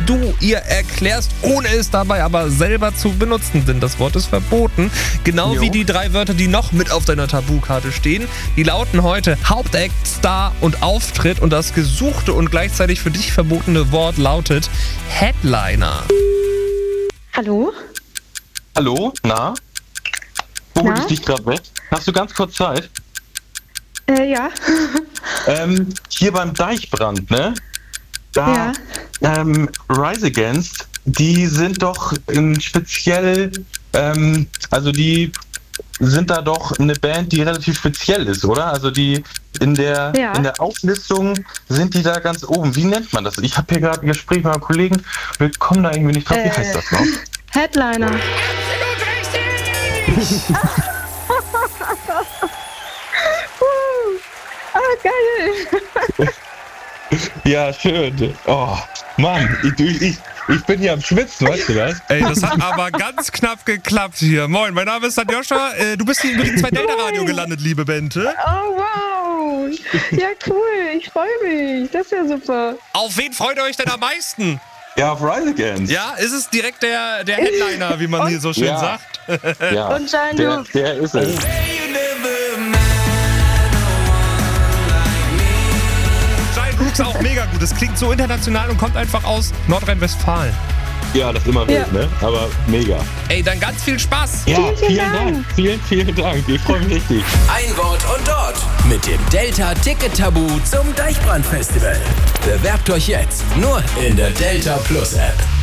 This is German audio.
du ihr erklärst, ohne es dabei aber selber zu benutzen, denn das Wort ist verboten. Genau wie die 3 Wörter, die noch mit auf deiner Tabukarte stehen. Die lauten heute Hauptact, Star und Auftritt und das gesuchte und gleichzeitig für dich verbotene Wort lautet Headliner. Hallo? Hallo, na? Wo hol ich dich gerade weg? Hast du ganz kurz Zeit? Ja. Hier beim Deichbrand, ne? Da, Rise Against, die sind doch speziell, also die sind da doch eine Band, die relativ speziell ist, oder? Also die in der Auflistung sind die da ganz oben. Wie nennt man das? Ich habe hier gerade ein Gespräch mit einem Kollegen, wir kommen da irgendwie nicht drauf. Wie heißt das noch? Headliner. Geil. Ja, schön. Oh, Mann, ich bin hier am Schwitzen, weißt du das? Ey, das hat aber ganz knapp geklappt hier. Moin, mein Name ist St. Joshua. Du bist hier übrigens bei Delta Radio gelandet, liebe Bente. Oh, wow. Ja, cool. Ich freue mich. Das ist ja super. Auf wen freut ihr euch denn am meisten? Ja, auf Rise Against. Ja, ist es direkt der Headliner, wie man hier so schön sagt? Ja, und der ist es. Ist auch mega gut. Das klingt so international und kommt einfach aus Nordrhein-Westfalen. Ja, das ist immer wild, ne? Aber mega. Ey, dann ganz viel Spaß. Ja, vielen Dank. Vielen Dank. Ich freue mich richtig. Ein Wort und dort mit dem Delta Ticket Tabu zum Deichbrand Festival. Bewerbt euch jetzt nur in der Delta Plus App.